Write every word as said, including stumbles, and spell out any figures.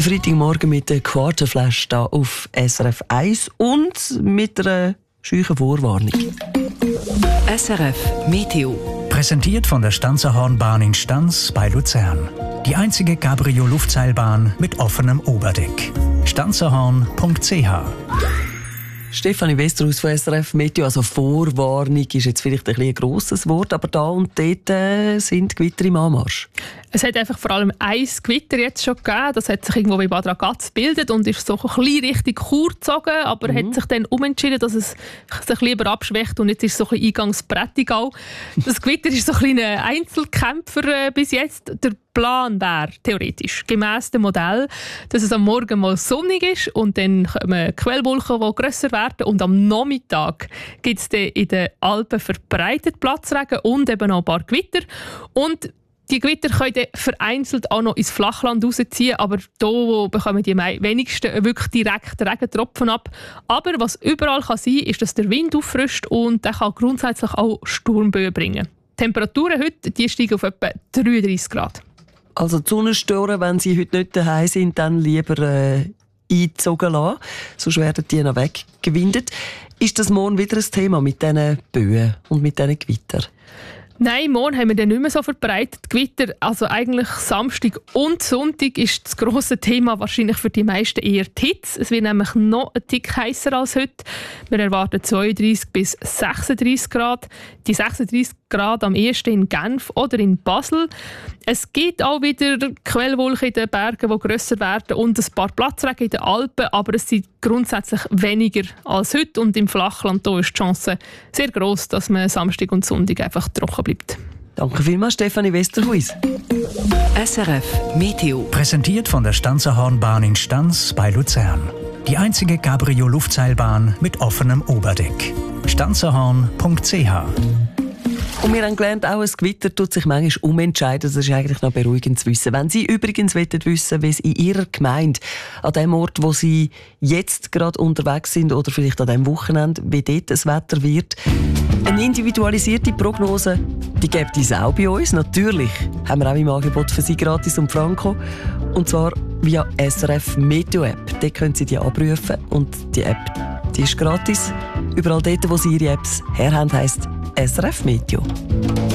Der Freitagmorgen mit der Quarterflash da auf S R F eins und mit einer scheuchen Vorwarnung. S R F Meteo. Präsentiert von der Stanzerhornbahn in Stanz bei Luzern. Die einzige Cabrio-Luftseilbahn mit offenem Oberdeck. stanzerhorn punkt c h. Stefanie Westerhaus von S R F Meteo. Also Vorwarnung ist jetzt vielleicht ein, ein grosses Wort, aber da und dort äh, sind Gewitter im Anmarsch. Es hat einfach vor allem ein Gewitter jetzt schon gegeben. Das hat sich irgendwo bei Bad Ragaz gebildet und ist so ein bisschen Richtung Chur gezogen, aber mhm. hat sich dann umentschieden, dass es sich lieber abschwächt und jetzt ist es so ein bisschen Eingangs Prättigau. Das Gewitter ist so ein kleiner Einzelkämpfer äh, bis jetzt. Der Plan wäre theoretisch, gemäss dem Modell, dass es am Morgen mal sonnig ist und dann kommen Quellwolken, die grösser werden und am Nachmittag gibt es dann in den Alpen verbreitet Platzregen und eben auch ein paar Gewitter. Und die Gewitter können dann vereinzelt auch noch ins Flachland rausziehen, aber hier bekommen die wenigsten wirklich direkt Regentropfen ab. Aber was überall kann sein kann, ist, dass der Wind auffrischt und der kann grundsätzlich auch Sturmböen bringen. Die Temperaturen heute die steigen auf etwa dreiunddreissig Grad. Also die Sonne stören, wenn sie heute nicht daheim sind, dann lieber äh, eingezogen lassen, sonst werden die noch weggewindet. Ist das morgen wieder ein Thema mit diesen Böen und mit diesen Gewittern? Nein, morgen haben wir dann nicht mehr so verbreitet Gewitter. Also eigentlich Samstag und Sonntag ist das grosse Thema wahrscheinlich für die meisten eher die Hitze. Es wird nämlich noch ein Tick heißer als heute. Wir erwarten zweiunddreissig bis sechsunddreissig Grad. Die sechsunddreissig Grad am ehesten in Genf oder in Basel. Es gibt auch wieder Quellwolken in den Bergen, die grösser werden und ein paar Platzregen in den Alpen, aber es sind grundsätzlich weniger als heute und im Flachland da ist die Chance sehr gross, dass man Samstag und Sonntag einfach trocken bleibt. Danke vielmals, Stefanie Westerhuis. S R F Meteo. Präsentiert von der Stanzerhornbahn in Stanz bei Luzern. Die einzige Cabrio-Luftseilbahn mit offenem Oberdeck. stanzerhorn punkt c h. Und wir haben gelernt, auch ein Gewitter tut sich manchmal umentscheiden. Das ist eigentlich noch beruhigend zu wissen. Wenn Sie übrigens wissen wollen, wie es in Ihrer Gemeinde, an dem Ort, wo Sie jetzt gerade unterwegs sind oder vielleicht an diesem Wochenende, wie dort das Wetter wird, eine individualisierte Prognose, die gibt es auch bei uns. Natürlich haben wir auch im Angebot für Sie gratis und franko. Und zwar via S R F Meteo App. Dort können Sie die abrufen und die App die ist gratis. Überall dort, wo Sie Ihre Apps her haben, heisst S R F Meteo.